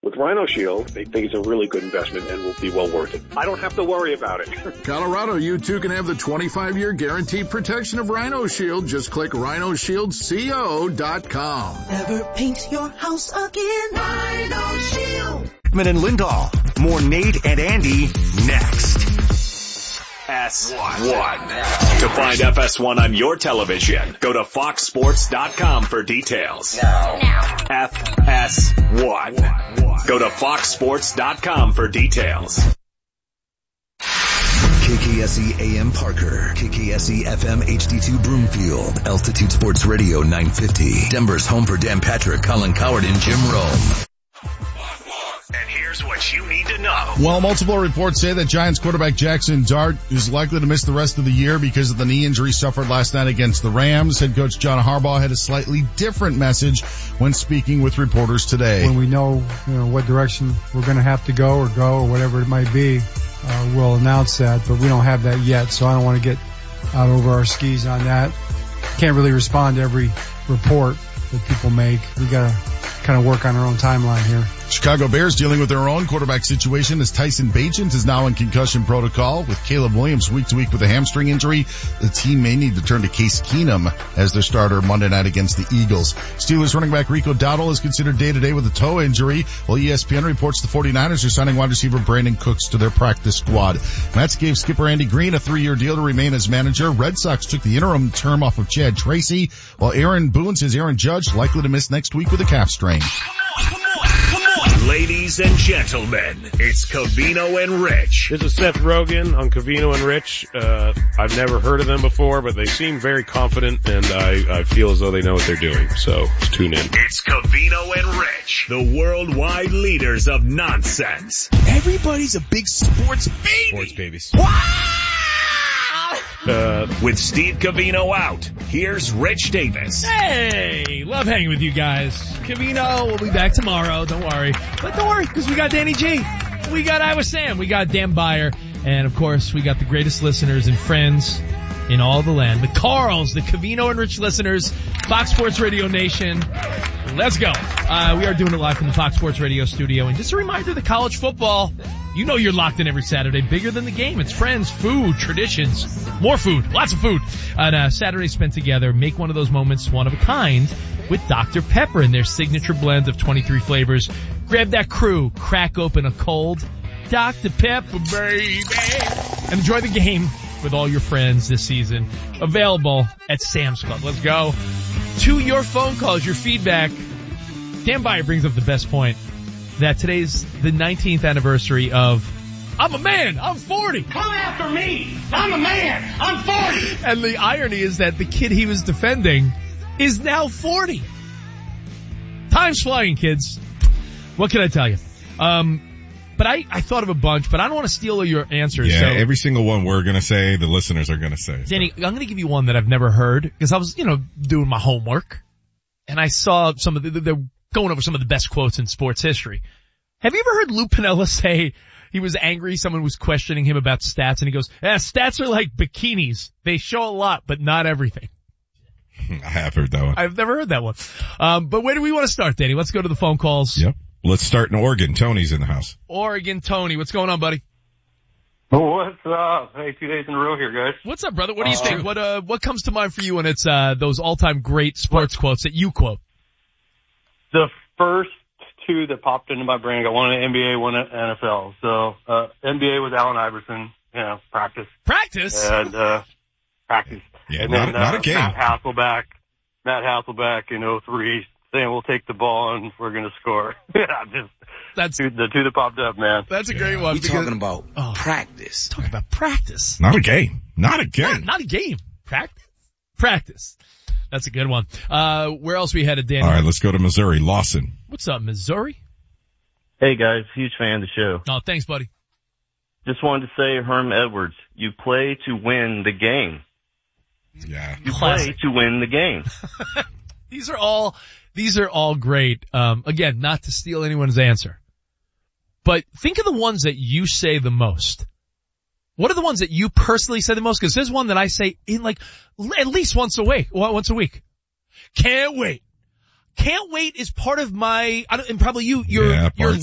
With Rhino Shield, they think it's a really good investment and will be well worth it. I don't have to worry about it. Colorado, you too can have the 25-year guaranteed protection of Rhino Shield. Just click rhinoshieldco.com. Never paint your house again. Rhino Shield. And Lindahl. More Nate and Andy next. FS1. To find FS1 on your television, go to foxsports.com for details. Now. FS1. Go to foxsports.com for details. KKSE AM Parker, KKSE FM HD2 Broomfield, Altitude Sports Radio 950, Denver's home for Dan Patrick, Colin Coward, and Jim Rome. And here's what you need to know. Well, multiple reports say that Giants quarterback Jackson Dart is likely to miss the rest of the year because of the knee injury suffered last night against the Rams. Head coach John Harbaugh had a slightly different message when speaking with reporters today. When we know what direction we're going to have to go or whatever it might be, we'll announce that, but we don't have that yet, so I don't want to get out over our skis on that. Can't really respond to every report that people make. We got to kind of work on our own timeline here. Chicago Bears dealing with their own quarterback situation as Tyson Bagent is now in concussion protocol. With Caleb Williams week to week with a hamstring injury, the team may need to turn to Case Keenum as their starter Monday night against the Eagles. Steelers running back Rico Dowdle is considered day-to-day with a toe injury, while ESPN reports the 49ers are signing wide receiver Brandon Cooks to their practice squad. Mets gave skipper Andy Green a 3-year deal to remain as manager. Red Sox took the interim term off of Chad Tracy, while Aaron Boone says Aaron Judge likely to miss next week with a calf strain. Come on. Ladies and gentlemen, it's Covino and Rich. This is Seth Rogen on Covino and Rich. I've never heard of them before, but they seem very confident, and I feel as though they know what they're doing. So tune in. It's Covino and Rich, the worldwide leaders of nonsense. Everybody's a big sports baby. Sports babies. With Steve Covino out, here's Rich Davis. Hey, love hanging with you guys. Covino will be back tomorrow, don't worry. But don't worry, because we got Danny G. We got Iowa Sam. We got Dan Beyer. And, of course, we got the greatest listeners and friends in all the land. The Carls, the Covino and Rich listeners, Fox Sports Radio Nation. Let's go. We are doing it live from the Fox Sports Radio studio. And just a reminder, the college football, you know you're locked in every Saturday. Bigger than the game. It's friends, food, traditions, more food, lots of food. And Saturday spent together. Make one of those moments one of a kind with Dr. Pepper and their signature blend of 23 flavors. Grab that crew, crack open a cold Dr. Pepper, baby, and enjoy the game with all your friends this season. Available at Sam's Club. Let's go to your phone calls, your feedback. Dan Beyer brings up the best point, that today's the 19th anniversary of I'm a man, I'm 40. Come after me, I'm a man, I'm 40. And the irony is that the kid he was defending is now 40. Time's flying, kids. What can I tell you? But I thought of a bunch, but I don't want to steal all your answers. Yeah, so every single one we're going to say, the listeners are going to say. Danny, I'm going to give you one that I've never heard, because I was, doing my homework, and I saw they're going over some of the best quotes in sports history. Have you ever heard Lou Piniella say he was angry someone was questioning him about stats, and he goes, stats are like bikinis. They show a lot, but not everything. I have heard that one. I've never heard that one. But where do we want to start, Danny? Let's go to the phone calls. Yep. Let's start in Oregon. Tony's in the house. Oregon, Tony. What's going on, buddy? What's up? Hey, 2 days in a row here, guys. What's up, brother? What do you think? What comes to mind for you when it's those all-time great sports quotes that you quote? The first two that popped into my brain, I got one in the NBA, one in NFL. So, NBA was Allen Iverson, practice. Practice? And, practice. Yeah, and then, not a game. Matt Hasselbeck in 2003 saying we'll take the ball and we're going to score. That's the two that popped up, man. That's a great one. We're talking about practice. Talking about practice. Not a game. Not a game. Not a game. Practice. That's a good one. Where else we headed, Danny? All right, let's go to Missouri. Lawson. What's up, Missouri? Hey, guys. Huge fan of the show. Oh, thanks, buddy. Just wanted to say, Herm Edwards, you play to win the game. Yeah. You play to win the game. These are all great. Again, not to steal anyone's answer, but think of the ones that you say the most. What are the ones that you personally say the most? Because there's one that I say in at least once a week. Can't wait. Can't wait is part of my, and probably your